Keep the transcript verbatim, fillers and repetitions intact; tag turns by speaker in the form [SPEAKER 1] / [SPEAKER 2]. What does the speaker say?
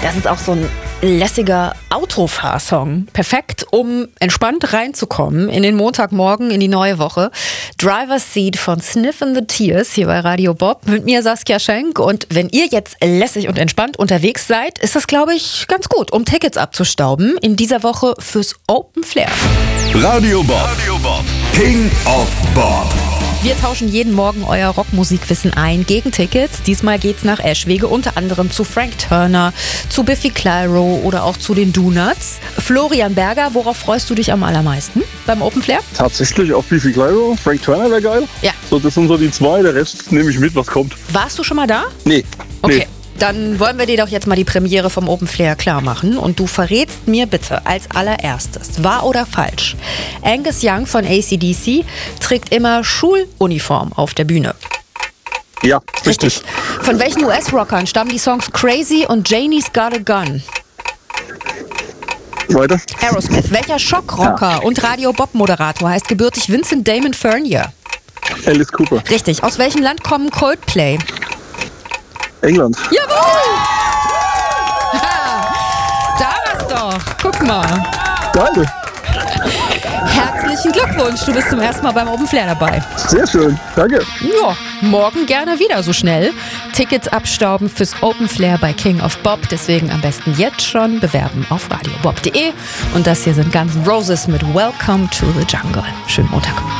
[SPEAKER 1] Das ist auch so ein lässiger Autofahrsong. Perfekt, um entspannt reinzukommen in den Montagmorgen, in die neue Woche. Driver's Seat von Sniff and the Tears hier bei Radio Bob. Mit mir Saskia Schenk. Und wenn ihr jetzt lässig und entspannt unterwegs seid, ist das, glaube ich, ganz gut, um Tickets abzustauben. In dieser Woche fürs Open Flair.
[SPEAKER 2] Radio Bob. Radio Bob. King of Bob.
[SPEAKER 1] Wir tauschen jeden Morgen euer Rockmusikwissen ein gegen Tickets. Diesmal geht's nach Eschwege, unter anderem zu Frank Turner, zu Biffy Clyro oder auch zu den Donuts. Florian Berger, worauf freust du dich am allermeisten beim Open Flair?
[SPEAKER 3] Tatsächlich auf Biffy Clyro. Frank Turner wäre geil.
[SPEAKER 1] Ja.
[SPEAKER 3] So, das sind so die zwei, der Rest nehme ich mit, was kommt.
[SPEAKER 1] Warst du schon mal da?
[SPEAKER 3] Nee.
[SPEAKER 1] Okay.
[SPEAKER 3] Nee.
[SPEAKER 1] Dann wollen wir dir doch jetzt mal die Premiere vom Open Flair klar machen. Und du verrätst mir bitte als allererstes, wahr oder falsch, Angus Young von A C D C trägt immer Schuluniform auf der Bühne.
[SPEAKER 3] Ja, richtig.
[SPEAKER 1] Von welchen U S-Rockern stammen die Songs Crazy und Janie's Got a Gun?
[SPEAKER 3] Weiter.
[SPEAKER 1] Aerosmith. Welcher Schockrocker
[SPEAKER 3] Ja.
[SPEAKER 1] und Radio-Bob-Moderator heißt gebürtig Vincent Damon Furnier?
[SPEAKER 3] Alice Cooper.
[SPEAKER 1] Richtig. Aus welchem Land kommen Coldplay?
[SPEAKER 3] England.
[SPEAKER 1] Jawohl! Ha, da war's doch. Guck mal.
[SPEAKER 3] Danke.
[SPEAKER 1] Herzlichen Glückwunsch. Du bist zum ersten Mal beim Open Flair dabei.
[SPEAKER 3] Sehr schön. Danke.
[SPEAKER 1] Ja, morgen gerne wieder so schnell. Tickets abstauben fürs Open Flair bei King of Bob. Deswegen am besten jetzt schon bewerben auf radiobob punkt de. Und das hier sind Guns N' Roses mit Welcome to the Jungle. Schönen Montag.